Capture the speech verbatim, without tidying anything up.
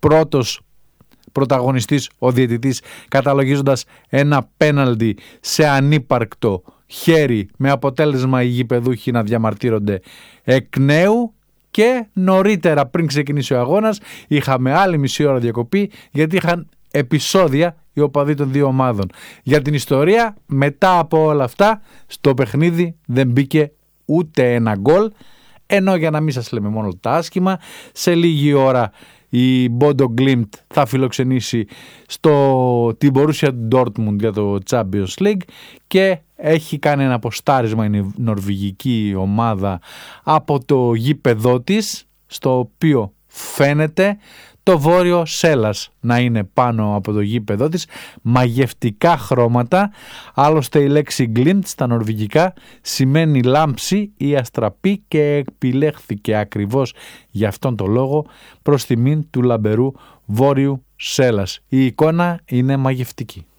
πρώτος πρωταγωνιστής ο διαιτητής, καταλογίζοντας ένα πέναλτι σε ανύπαρκτο χέρι, με αποτέλεσμα οι γηπεδούχοι να διαμαρτύρονται εκ νέου. Και νωρίτερα, πριν ξεκινήσει ο αγώνας, είχαμε άλλη μισή ώρα διακοπή, γιατί είχαν επεισόδια οι οπαδοί των δύο ομάδων. Για την ιστορία, μετά από όλα αυτά, στο παιχνίδι δεν μπήκε ούτε ένα γκολ, ενώ για να μην σας λέμε μόνο τα άσχημα, σε λίγη ώρα η Bodo Glimt θα φιλοξενήσει στο, την Borussia Dortmund για το Champions League, και έχει κάνει ένα αποστάρισμα η νορβηγική ομάδα από το γήπεδό της, στο οποίο φαίνεται το βόρειο Σέλας να είναι πάνω από το γήπεδό της, μαγευτικά χρώματα. Άλλωστε η λέξη Glimt στα νορβηγικά σημαίνει λάμψη ή αστραπή, και επιλέχθηκε ακριβώς για αυτόν τον λόγο προς τιμήν του λαμπερού βόρειου Σέλας. Η εικόνα είναι μαγευτική.